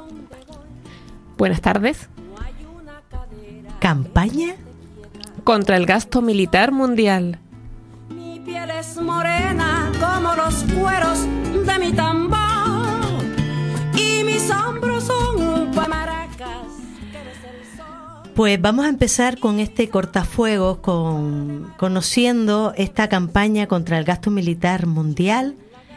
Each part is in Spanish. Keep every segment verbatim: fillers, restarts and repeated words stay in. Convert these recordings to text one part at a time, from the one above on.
Buenas tardes. ¿Campaña? Contra el gasto militar mundial. Mi piel es morena como los cueros de mi tambor y mis hombros son maracas. Pues vamos a empezar con este cortafuegos, con, conociendo esta campaña contra el gasto militar mundial,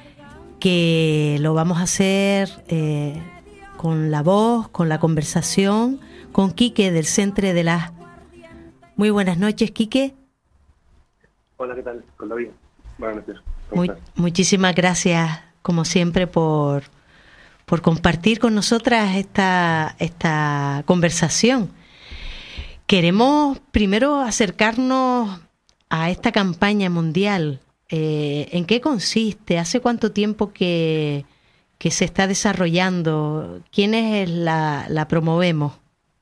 que lo vamos a hacer eh, con la voz, con la conversación, con Quique del Centre de las... Muy buenas noches, Quique. Hola, ¿qué tal? Con David. Buenas noches. Muy, muchísimas gracias, como siempre, por, por compartir con nosotras esta, esta conversación. Queremos primero acercarnos a esta campaña mundial. Eh, ¿En qué consiste? ¿Hace cuánto tiempo que, que se está desarrollando? ¿Quiénes la, la promovemos?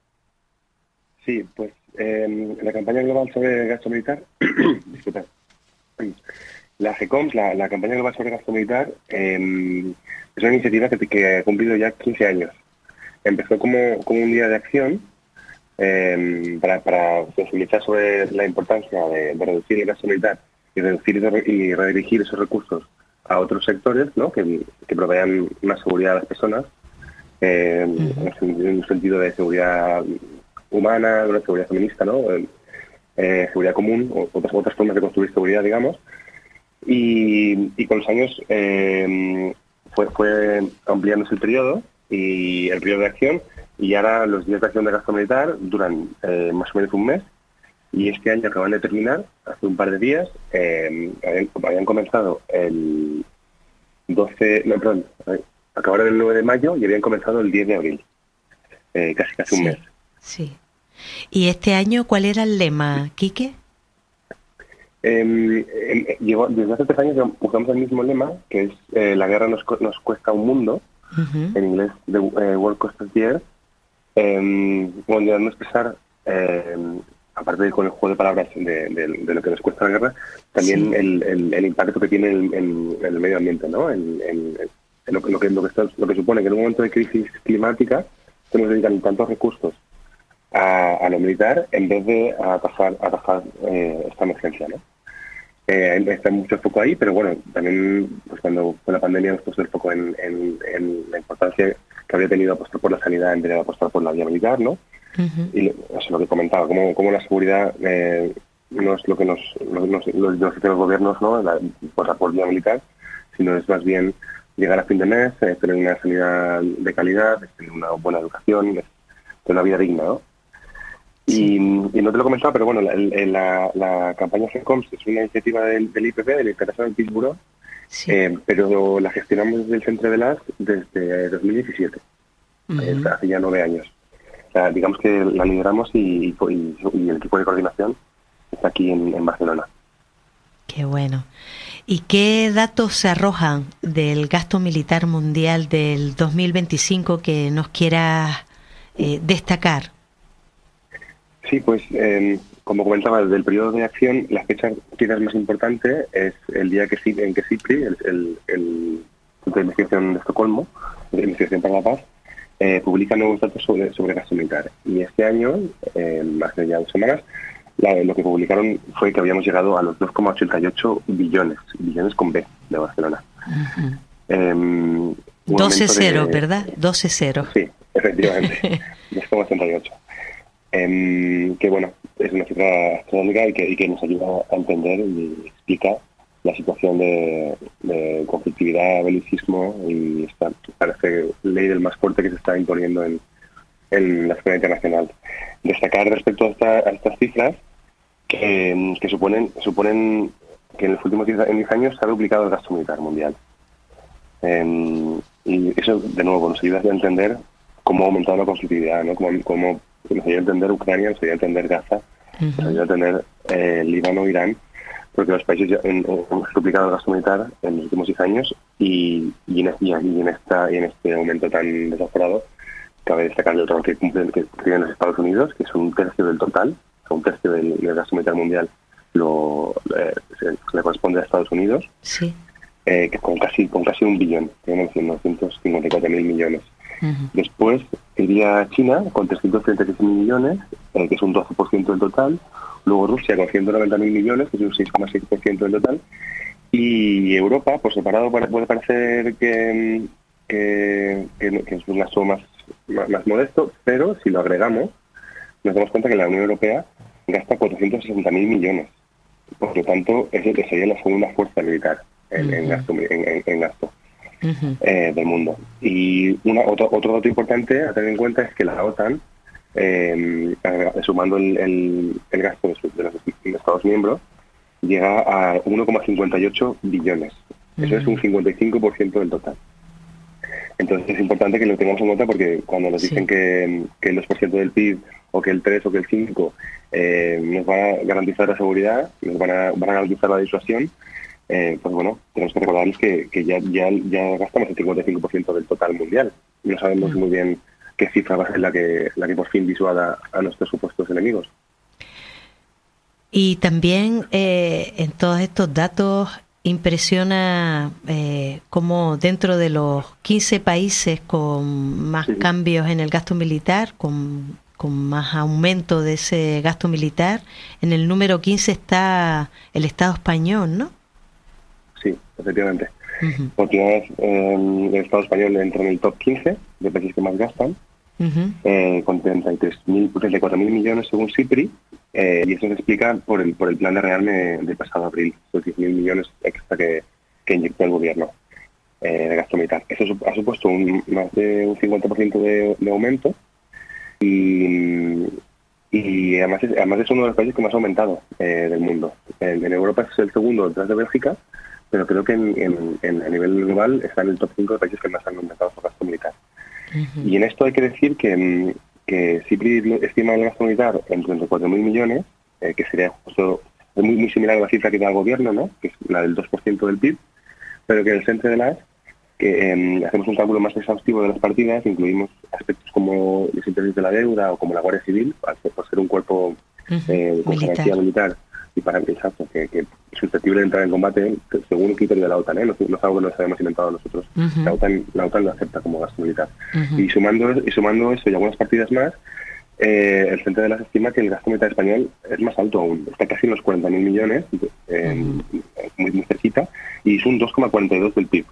Sí, pues eh, la campaña global sobre gasto militar, disculpa, la GECOMS, la, la campaña global sobre gasto militar, eh, es una iniciativa que, que ha cumplido ya quince años. Empezó como, como un día de acción eh, para, para sensibilizar sobre la importancia de, de reducir el gasto militar y reducir y redirigir esos recursos a otros sectores, ¿no?, que, que provean más seguridad a las personas, eh, uh-huh. en, en un sentido de seguridad humana, de una seguridad feminista, ¿no?, eh, seguridad común, o otras, otras formas de construir seguridad, digamos. Y, y con los años eh, fue, fue ampliándose el periodo y el periodo de acción, y ahora los días de acción de gasto militar duran eh, más o menos un mes. Y este año acaban de terminar, hace un par de días, eh, habían, habían comenzado el doce, no, perdón, acabaron el nueve de mayo y habían comenzado el diez de abril, eh, casi casi sí, un mes. Sí. ¿Y este año cuál era el lema, Quique? Eh, eh, llegó, desde hace tres años usamos el mismo lema, que es eh, la guerra nos, nos cuesta un mundo, uh-huh. en inglés, The uh, World Cost Us Year, eh, donde no expresar... Eh, aparte de con el juego de palabras de, de, de lo que nos cuesta la guerra, también sí. el, el, el impacto que tiene en, en, en el medio ambiente, ¿no? En, en, en lo, lo, que, lo, que está, lo que supone que en un momento de crisis climática tenemos que dedicar tantos recursos a, a lo militar en vez de atajar, atajar eh, esta emergencia, ¿no? Eh, está mucho foco ahí, pero bueno, también pues cuando con la pandemia hemos puesto el foco en, en, en la importancia que habría tenido apostar por la sanidad en vez de apostar por la vía militar, ¿no? Uh-huh. Y eso es lo que comentaba, como, como la seguridad eh, no es lo que nos nos, nos, nos, nos dicen los gobiernos, ¿no?, la, por, por vía militar, sino es más bien llegar a fin de mes, eh, tener una sanidad de calidad, tener una buena educación, tener una vida digna, ¿no? Sí. Y, y no te lo he comentado, pero bueno, la, la, la campaña GECOMS es una iniciativa del, del I P P, del International Peace Bureau, sí. eh, pero la gestionamos desde el Centre de las desde dos mil diecisiete, uh-huh. eh, hace ya nueve años. O sea, digamos que la lideramos y, y, y el equipo de coordinación está aquí en, en Barcelona. Qué bueno. ¿Y qué datos se arrojan del gasto militar mundial del dos mil veinticinco que nos quieras eh, destacar? Sí, pues eh, como comentaba, desde el periodo de acción, la fecha quizás más importante es el día que en que CIPRI, el, el, el Centro de Investigación de Estocolmo, de Investigación para la Paz, Eh, publica nuevos datos sobre, sobre gasto militar. Y este año, eh, hace ya dos semanas, la, lo que publicaron fue que habíamos llegado a los dos coma ochenta y ocho billones, billones con B, de Barcelona. Uh-huh. Eh, doce cero, de... ¿verdad? doce cero. Sí, efectivamente, dos coma ochenta y ocho. Eh, que bueno, es una cifra astronómica y que, y que nos ayuda a entender y explica la situación de, de conflictividad, belicismo y esta parece ley del más fuerte que se está imponiendo en, en la escena internacional. Destacar respecto a, esta, a estas cifras que, que suponen suponen que en los últimos diez años se ha duplicado el gasto militar mundial. Eh, y eso, de nuevo, nos ayuda a entender cómo ha aumentado la conflictividad, ¿no? Cómo, cómo nos ayuda a entender Ucrania, nos ayuda a entender Gaza, uh-huh. nos ayuda a entender eh, Líbano, Irán, porque los países ya han duplicado el gasto militar en los últimos diez años y, y, en, y, en, esta, y en este aumento tan desaforado cabe destacar el rol que cumplen que tienen los Estados Unidos, que es un tercio del total, un tercio del, del gasto militar mundial lo eh, se, le corresponde a Estados Unidos, sí. eh, que con casi con casi un billón, tenemos novecientos cincuenta y cuatro mil millones. Uh-huh. Después iría China con trescientos treinta y seis mil millones, eh, que es un doce por ciento del total. Luego Rusia con ciento noventa mil millones, que es un seis coma seis por ciento del total. Y Europa, por separado, puede parecer que, que, que, que es un gasto más, más, más modesto, pero si lo agregamos, nos damos cuenta que la Unión Europea gasta cuatrocientos sesenta mil millones. Por lo tanto, es el que sería la segunda fuerza militar en, uh-huh. en gasto, en, en, en gasto uh-huh. eh, del mundo. Y una, otro, otro dato importante a tener en cuenta es que la OTAN, eh, sumando el, el, el gasto de, su, de los Estados miembros, llega a uno coma cincuenta y ocho billones. Eso uh-huh. es un cincuenta y cinco por ciento del total. Entonces es importante que lo tengamos en cuenta porque cuando nos sí. dicen que, que el dos por ciento del P I B o que el tres o que el cinco eh, nos van a garantizar la seguridad, nos van a, van a garantizar la disuasión, eh, pues bueno, tenemos que recordarles que, que ya, ya, ya gastamos el cincuenta y cinco por ciento del total mundial. No sabemos uh-huh. muy bien qué cifra va a ser la que, la que por fin disuada a nuestros supuestos enemigos. Y también eh, en todos estos datos impresiona eh, cómo dentro de los quince países con más sí. cambios en el gasto militar, con, con más aumento de ese gasto militar, en el número quince está el Estado español, ¿no? Sí, efectivamente. Uh-huh. Por primera vez eh, el Estado español entra en el top quince de países que más gastan, uh-huh. eh, con treinta y cuatro mil millones según CIPRI. Eh, y eso se explica por el por el plan de rearme de pasado abril, los diez mil millones extra que, que inyectó el gobierno eh, de gasto militar. Eso ha supuesto un, más de un cincuenta por ciento de, de aumento y, y además, es, además es uno de los países que más ha aumentado eh, del mundo. En, en Europa es el segundo detrás de Bélgica, pero creo que en, en, en, a nivel global está en el top cinco de países que más han aumentado su gasto militar. Uh-huh. Y en esto hay que decir que que CIPRI estima el gasto militar en treinta y cuatro mil millones, eh, que sería justo muy, muy similar a la cifra que da el gobierno, ¿no? Que es la del dos por ciento del P I B, pero que en el centro de las que eh, hacemos un cálculo más exhaustivo de las partidas, incluimos aspectos como los intereses de la deuda o como la Guardia Civil, por ser un cuerpo eh, con jerarquía militar y para exacto, que, que es susceptible de entrar en combate según un criterio de la OTAN, ¿eh? No, no es algo que nos hayamos inventado nosotros. Uh-huh. La OTAN, la OTAN lo acepta como gasto militar. Uh-huh. Y sumando y sumando eso y algunas partidas más, eh, el Centro de las estima que el gasto militar español es más alto aún. Está casi en los cuarenta mil millones, eh, uh-huh. muy, muy cerquita, y es un dos coma cuarenta y dos del P I B.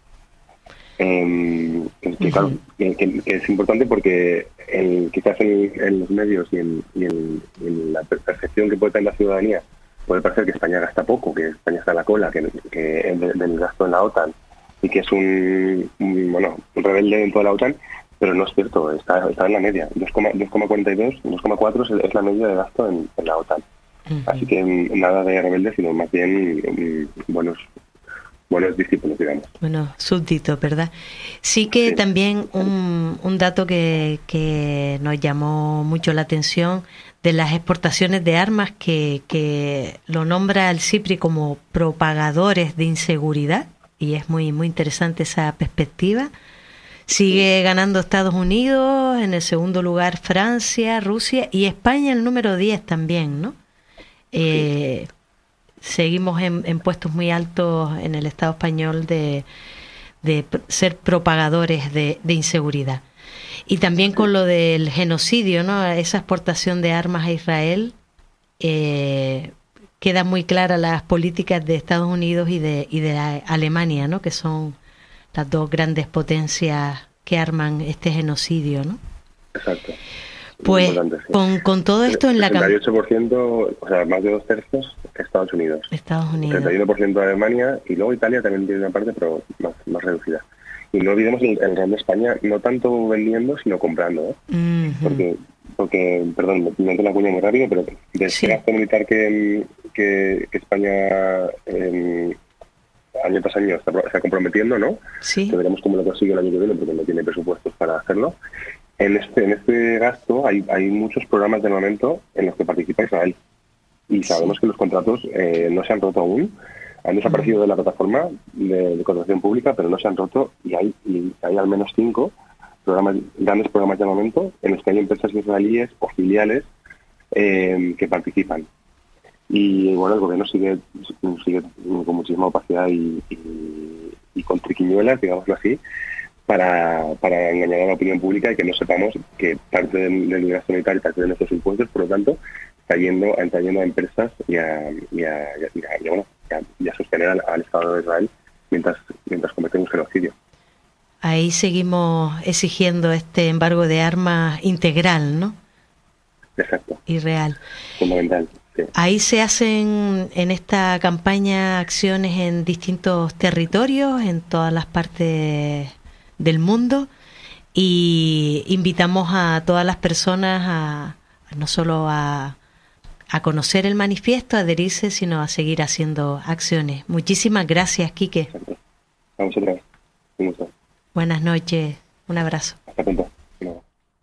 Eh, que, que, claro, que, que es importante porque el, quizás en, en los medios y en, y en, en la percepción que puede tener la ciudadanía puede parecer que España gasta poco, que España está a la cola, que, que es de, del gasto en la OTAN y que es un, un bueno un rebelde en toda la OTAN, pero no es cierto, está, está en la media. dos coma cuarenta y dos, dos coma cuatro es, es la media de gasto en, en la OTAN. Uh-huh. Así que nada de rebelde, sino más bien um, buenos buenos discípulos, digamos. Bueno, súbditos, ¿verdad? Sí que sí. También un, un dato que, que nos llamó mucho la atención de las exportaciones de armas que, que lo nombra el CIPRI como propagadores de inseguridad, y es muy muy interesante esa perspectiva. Sigue ganando Estados Unidos, en el segundo lugar Francia, Rusia y España el número diez también, ¿no? Eh, seguimos en, en puestos muy altos en el Estado español de, de ser propagadores de, de inseguridad. Y también con lo del genocidio, ¿no? Esa exportación de armas a Israel, eh, queda muy clara las políticas de Estados Unidos y de, y de Alemania, ¿no? Que son las dos grandes potencias que arman este genocidio, ¿no? Exacto. Pues sí. con, con todo esto en la campaña... el sesenta y ocho por ciento, o sea, más de dos tercios, Estados Unidos. Estados Unidos. treinta y uno por ciento de Alemania y luego Italia también tiene una parte, pero más, más reducida. Y no olvidemos el, el rol de España, no tanto vendiendo, sino comprando, ¿eh? Uh-huh. Porque, porque, perdón, me meto la cuña muy rápido, pero de ese sí. gasto militar que, que, que España eh, año tras año está, está comprometiendo, ¿no? Sí. Que veremos cómo lo consigue el año que viene, porque no tiene presupuestos para hacerlo. En este en este gasto hay, hay muchos programas de armamento en los que participa Israel. Y sabemos sí. que los contratos eh, no se han roto aún. Han desaparecido uh-huh. de la plataforma de, de contratación pública, pero no se han roto y hay, y hay al menos cinco programas, grandes programas de armamento en los que hay empresas israelíes o filiales eh, que participan. Y bueno, el gobierno sigue, sigue con muchísima opacidad y, y, y con triquiñuelas, digámoslo así, para, para engañar a la opinión pública y que no sepamos que parte del, del gasto militar y parte de nuestros impuestos, por lo tanto, está yendo, está yendo a empresas y a, y a, y a, y a, y a, bueno, y a, y a sostener al, al Estado de Israel mientras, mientras cometen un genocidio. Ahí seguimos exigiendo este embargo de armas integral, ¿no? Exacto. Y real. Fundamental. Sí. Ahí se hacen en esta campaña acciones en distintos territorios, en todas las partes del mundo, y invitamos a todas las personas a no solo a, a conocer el manifiesto, a adherirse, sino a seguir haciendo acciones. Muchísimas gracias, Quique. Exacto. A vosotras. Un gusto. Buenas noches. Un abrazo. Hasta pronto.